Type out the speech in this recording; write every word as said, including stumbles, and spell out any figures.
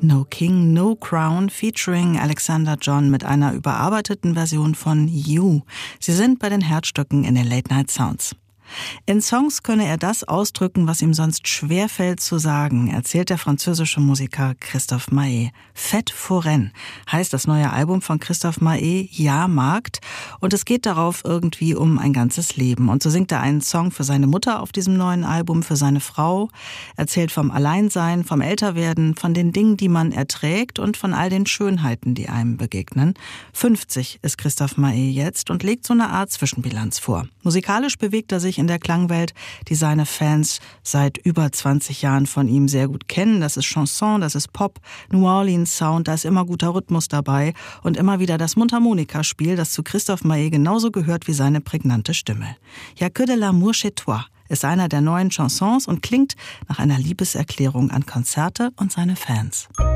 No King, No Crown featuring Alexander John mit einer überarbeiteten Version von You. Sie sind bei den Herzstücken in den Late Night Sounds. In Songs könne er das ausdrücken, was ihm sonst schwerfällt zu sagen, erzählt der französische Musiker Christophe Maé. Fête foraine heißt das neue Album von Christophe Maé, Jahrmarkt. Und es geht darauf irgendwie um ein ganzes Leben. Und so singt er einen Song für seine Mutter auf diesem neuen Album, für seine Frau, erzählt vom Alleinsein, vom Älterwerden, von den Dingen, die man erträgt und von all den Schönheiten, die einem begegnen. fünfzig ist Christophe Maé jetzt und legt so eine Art Zwischenbilanz vor. Musikalisch bewegt er sich in der Klangwelt, die seine Fans seit über zwanzig Jahren von ihm sehr gut kennen. Das ist Chanson, das ist Pop, New Orleans Sound, da ist immer guter Rhythmus dabei und immer wieder das Mundharmonikaspiel, das zu Christophe Maé genauso gehört wie seine prägnante Stimme. Y'a que de l'amour chez toi ist einer der neuen Chansons und klingt nach einer Liebeserklärung an Konzerte und seine Fans.